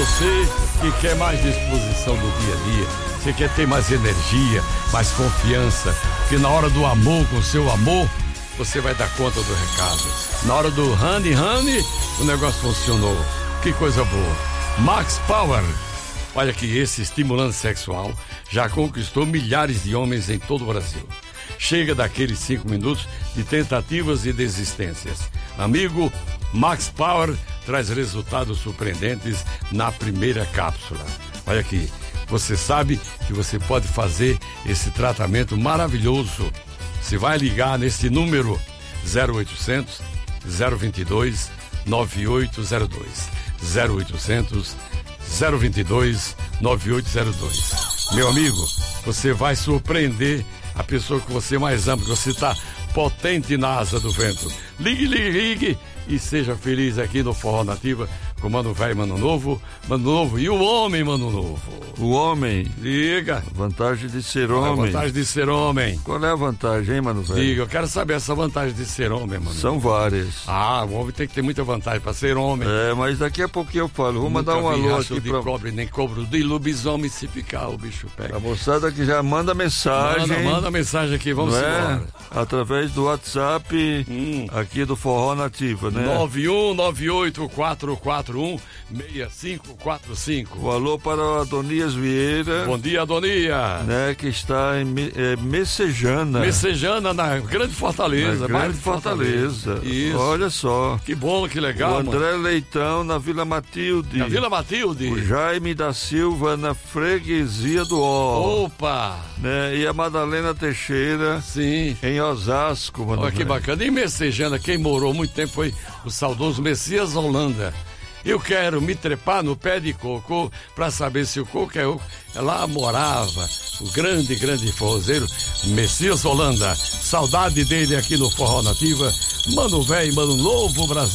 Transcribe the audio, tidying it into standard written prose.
você que quer mais disposição do dia a dia, você quer ter mais energia, mais confiança, que na hora do amor, com o seu amor, você vai dar conta do recado. Na hora do honey, o negócio funcionou. Que coisa boa. Max Power. Olha que esse estimulante sexual já conquistou milhares de homens em todo o Brasil. Chega daqueles 5 minutos de tentativas e desistências. Amigo, Max Power traz resultados surpreendentes na primeira cápsula. Olha aqui, você sabe que você pode fazer esse tratamento maravilhoso. Você vai ligar nesse número 0800 022 9802. 0800 022 9802. Meu amigo, você vai surpreender a pessoa que você mais ama, que você está potente na asa do vento. Ligue e seja feliz aqui no Forró Nativa com Mano Velho, Mano Novo e o homem, Mano Novo. O homem. Liga. Vantagem de ser homem. A vantagem de ser homem. Qual é a vantagem, hein, Mano Velho? Liga, eu quero saber essa vantagem de ser homem, mano. São várias. O homem tem que ter muita vantagem para ser homem. Mas daqui a pouquinho eu falo. Vou mandar um alô aqui de cobre, nem cobro de lobisomem, se ficar o bicho pega. A moçada que já manda mensagem. Manda mensagem aqui, vamos embora. Através do WhatsApp aqui do Forró Nativa, né? 998416545. O alô para o Adonias Vieira. Bom dia, Adonias. Né, que está em Messejana. Messejana, na Grande Fortaleza. Grande Fortaleza. Isso. Olha só. Que bom, que legal, o André Leitão na Vila Matilde. Na Vila Matilde. O Jaime da Silva na Freguesia do Ó. Opa. Né, e a Madalena Teixeira. Sim. Em Osasco, mano. Olha que bacana. E Messejana, quem morou muito tempo foi o saudoso Messias Holanda. Eu quero me trepar no pé de coco para saber se o coco é oco. Lá morava o grande forrozeiro Messias Holanda. Saudade dele aqui no Forró Nativa. Mano Velho, Mano Novo, Brasil.